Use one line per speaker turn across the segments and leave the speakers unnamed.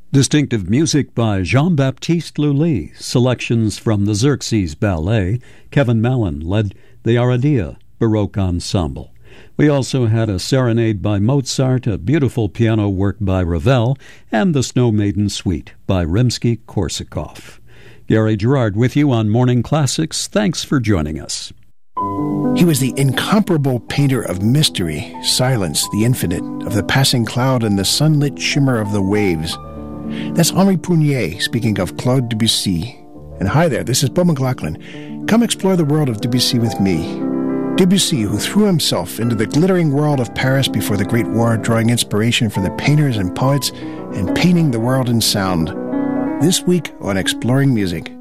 Distinctive music by Jean-Baptiste Lully, selections from the Xerxes Ballet. Kevin Mallon led the Aradia Baroque Ensemble. We also had a serenade by Mozart, a beautiful piano work by Ravel, and the Snow Maiden Suite by Rimsky-Korsakov. Gary Gerard with you on Morning Classics. Thanks for joining us.
He was the incomparable painter of mystery, silence, the infinite, of the passing cloud and the sunlit shimmer of the waves. That's Henri Prunier speaking of Claude Debussy. And hi there, this is Bo McLaughlin. Come explore the world of Debussy with me. Debussy, who threw himself into the glittering world of Paris before the Great War, drawing inspiration from the painters and poets and painting the world in sound. This week on Exploring Music.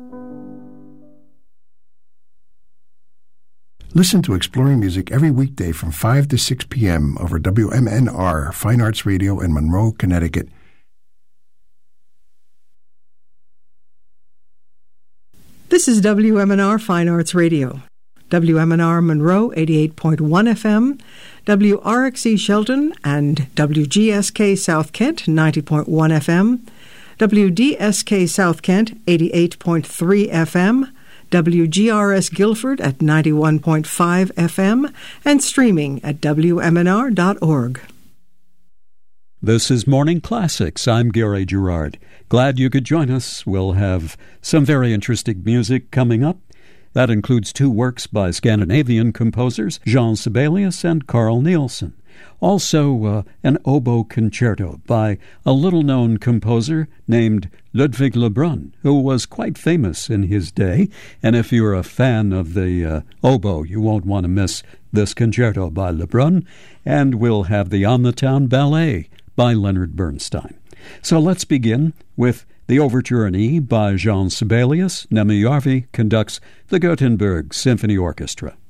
Listen to Exploring Music every weekday from 5 to 6 p.m. over WMNR, Fine Arts Radio in Monroe, Connecticut.
This is WMNR Fine Arts Radio. WMNR Monroe 88.1 FM, WRXE Shelton and WGSK South Kent 90.1 FM, WDSK South Kent 88.3 FM, WGRS Guilford at 91.5 FM, and streaming at WMNR.org.
This is Morning Classics. I'm Gary Gerard. Glad you could join us. We'll have some very interesting music coming up. That includes two works by Scandinavian composers, Jean Sibelius and Carl Nielsen. Also, an oboe concerto by a little-known composer named Ludwig Lebrun, who was quite famous in his day. And if you're a fan of the oboe, you won't want to miss this concerto by Lebrun. And we'll have the On the Town Ballet by Leonard Bernstein. So let's begin with the Overture in E by Jean Sibelius. Nemi Jarvi conducts the Gothenburg Symphony Orchestra.